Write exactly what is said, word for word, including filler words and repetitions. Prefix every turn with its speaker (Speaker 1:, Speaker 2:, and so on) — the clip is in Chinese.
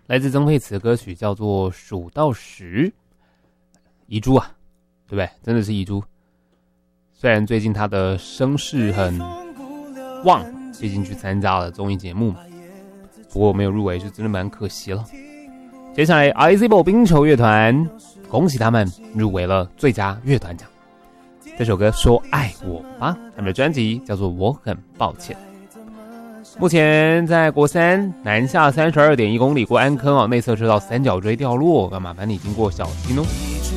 Speaker 1: 来自曾沛慈的歌曲叫做《数到十》，遗珠啊，对不对？真的是遗珠。虽然最近他的声势很旺，毕竟去参加了综艺节目嘛，不过没有入围，就真的蛮可惜了。接下来 I Z B O 冰球乐团，恭喜他们入围了最佳乐团奖。这首歌说爱我吧，他们的专辑叫做我很抱歉。目前在国三南下 三十二点一公里过安坑哦，内侧车道三角锥掉落，要麻烦你经过小心哦。